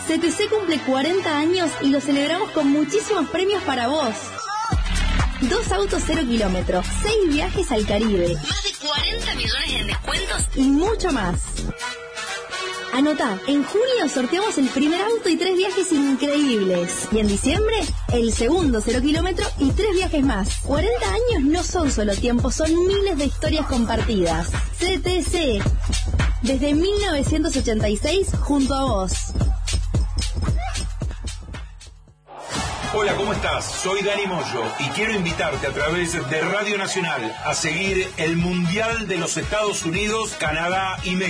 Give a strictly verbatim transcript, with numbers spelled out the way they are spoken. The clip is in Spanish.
C T C cumple cuarenta años y lo celebramos con muchísimos premios para vos. Dos autos cero kilómetros, seis viajes al Caribe, más de cuarenta millones en descuentos y mucho más. Anotá, en junio sorteamos el primer auto y tres viajes increíbles. Y en diciembre, el segundo cero kilómetro y tres viajes más. cuarenta años no son solo tiempo, son miles de historias compartidas. C T C, desde mil novecientos ochenta y seis, junto a vos. Hola, ¿cómo estás? Soy Dani Moyo y quiero invitarte a través de Radio Nacional a seguir el Mundial de los Estados Unidos, Canadá y México.